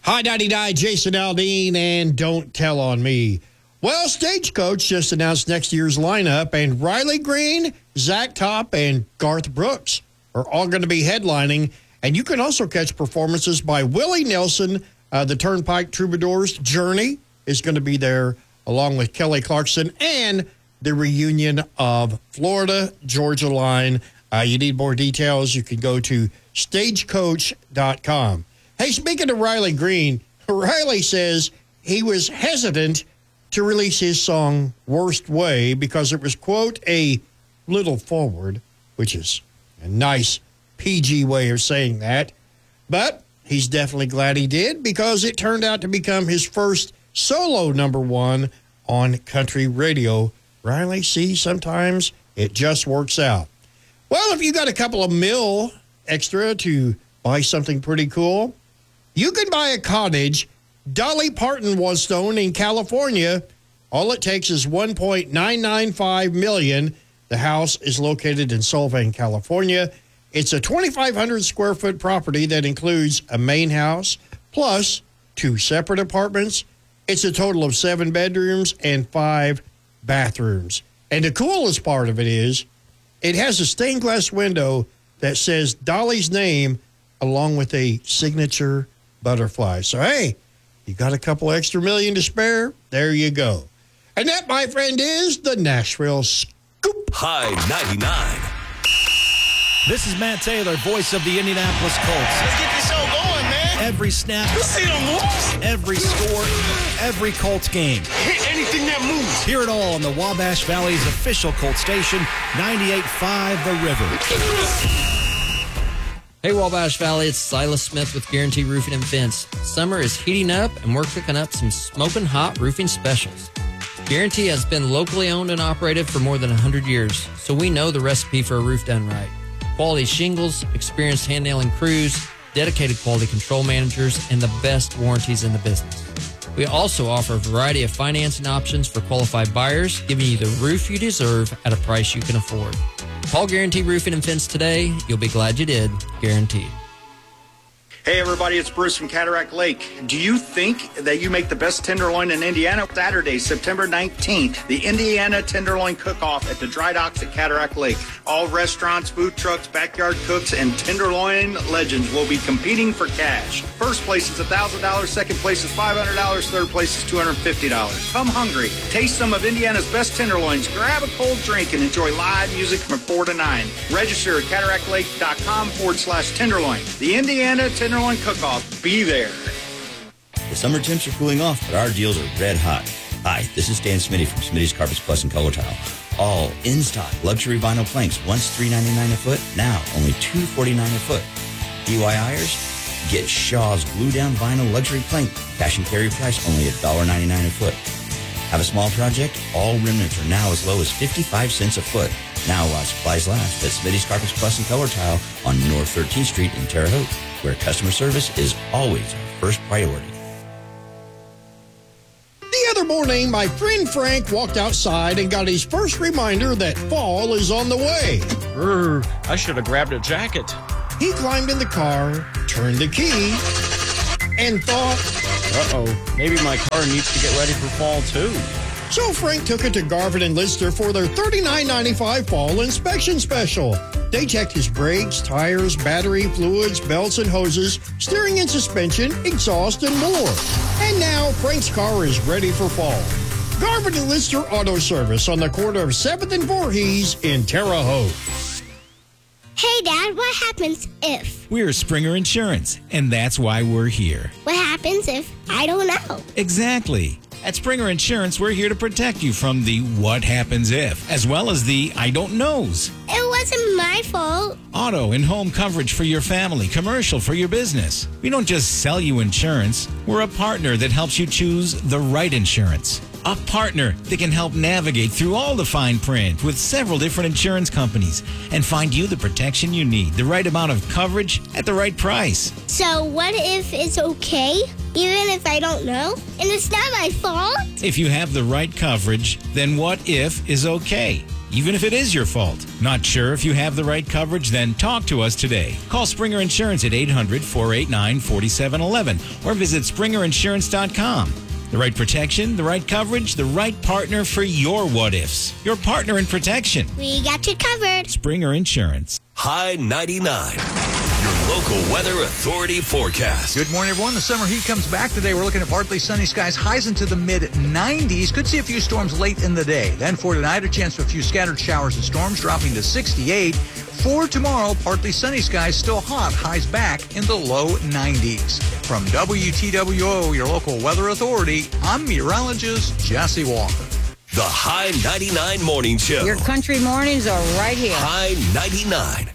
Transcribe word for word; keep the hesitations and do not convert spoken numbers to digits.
Hi, ninety-nine, Jason Aldean, and Don't Tell on Me. Well, Stagecoach just announced next year's lineup, and Riley Green, Zach Top, and Garth Brooks are all going to be headlining. And you can also catch performances by Willie Nelson, uh, the Turnpike Troubadours. Journey is going to be there, along with Kelly Clarkson, and the reunion of Florida Georgia Line. Uh, you need more details, you can go to stagecoach dot com. Hey, speaking of Riley Green, Riley says he was hesitant to release his song Worst Way because it was, quote, a little forward, which is a nice P G way of saying that. But he's definitely glad he did because it turned out to become his first solo number one on country radio. Riley, see, sometimes it just works out. Well, if you got a couple of mil extra to buy something pretty cool, you can buy a cottage Dolly Parton once owned in California. All it takes is one point nine nine five million dollars. The house is located in Solvang, California. It's a twenty-five hundred square foot property that includes a main house plus two separate apartments. It's a total of seven bedrooms and five bathrooms. And the coolest part of it is it has a stained glass window that says Dolly's name along with a signature butterfly. So, hey, you got a couple extra million to spare? There you go. And that, my friend, is the Nashville Scoop. High ninety-nine. This is Matt Taylor, voice of the Indianapolis Colts. Let's get this show going, man. Every snap, You see them moves? every score, every Colts game. Hit anything that moves. Hear it all on the Wabash Valley's official Colts station, ninety-eight point five The River. Hey, Wabash Valley, it's Silas Smith with Guarantee Roofing and Fence. Summer is heating up, and we're cooking up some smoking hot roofing specials. Guarantee has been locally owned and operated for more than one hundred years, so we know the recipe for a roof done right. Quality shingles, experienced hand-nailing crews, dedicated quality control managers, and the best warranties in the business. We also offer a variety of financing options for qualified buyers, giving you the roof you deserve at a price you can afford. Call Guarantee Roofing and Fence today. You'll be glad you did. Guaranteed. Hey everybody, it's Bruce from Cataract Lake. Do you think that you make the best tenderloin in Indiana? Saturday, September nineteenth, the Indiana Tenderloin Cook-Off at the Dry Docks at Cataract Lake. All restaurants, food trucks, backyard cooks, and tenderloin legends will be competing for cash. First place is one thousand dollars, second place is five hundred dollars, third place is two hundred fifty dollars. Come hungry, taste some of Indiana's best tenderloins, grab a cold drink, and enjoy live music from four to nine. Register at cataractlake.com forward slash tenderloin. The Indiana Tenderloin Cook-Off. Be there. The summer temps are cooling off, but our deals are red hot. Hi, this is Dan Smitty from Smitty's Carpets Plus and Color Tile. All in-stock luxury vinyl planks, once three ninety-nine a foot, now only two forty-nine a foot. D I Yers, get Shaw's glue-down vinyl luxury plank, cash and carry price only one ninety-nine a foot. Have a small project? All remnants are now as low as fifty-five cents a foot. Now while supplies last, at Smitty's Carpets Plus and Color Tile on North thirteenth Street in Terre Haute, where customer service is always our first priority. The other morning, my friend Frank walked outside and got his first reminder that fall is on the way. Brr, I should have grabbed a jacket. He climbed in the car, turned the key, and thought, Uh-oh, maybe my car needs to get ready for fall, too. So Frank took it to Garvin and Lister for their thirty-nine ninety-five fall inspection special. They checked his brakes, tires, battery, fluids, belts and hoses, steering and suspension, exhaust, and more. And now Frank's car is ready for fall. Garvin and Lister Auto Service on the corner of seventh and Voorhees in Terre Haute. Hey, Dad, what happens if? We're Springer Insurance, and that's why we're here. What happens if I don't know? Exactly. At Springer Insurance, we're here to protect you from the what happens if, as well as the I don't knows. It wasn't my fault. Auto and home coverage for your family, commercial for your business. We don't just sell you insurance. We're a partner that helps you choose the right insurance. A partner that can help navigate through all the fine print with several different insurance companies and find you the protection you need, the right amount of coverage at the right price. So what if it's okay, even if I don't know? And it's not my fault? If you have the right coverage, then what if is okay. even if it is your fault. Not sure if you have the right coverage? Then talk to us today. Call Springer Insurance at eight hundred, four eight nine, four seven one one or visit springer insurance dot com. The right protection, the right coverage, the right partner for your what-ifs. Your partner in protection. We got you covered. Springer Insurance. High ninety-nine. Your local weather authority forecast. Good morning, everyone. The summer heat comes back today. We're looking at partly sunny skies, highs into the mid nineties. Could see a few storms late in the day. Then for tonight, a chance for a few scattered showers and storms, dropping to sixty-eight. For tomorrow, partly sunny skies, still hot, highs back in the low nineties. From W T W O, your local weather authority, I'm meteorologist Jesse Walker. The High ninety-nine Morning Show. Your country mornings are right here. High ninety-nine.